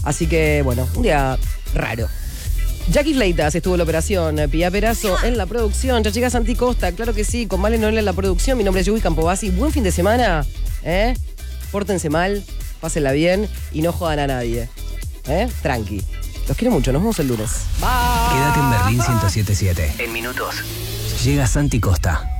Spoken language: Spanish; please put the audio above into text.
Así que, bueno, un día raro. Jackie Fleitas estuvo en la operación, Pía Perazo en la producción, ya llega Santi Costa, claro que sí, con Vale Noel en la producción. Mi nombre es Yui Campobasi. Buen fin de semana, pórtense mal, pásenla bien y no jodan a nadie. Tranqui. Los quiero mucho, nos vemos el lunes. Bye. Quédate en Berlín 107.7. En minutos llega Santi Costa.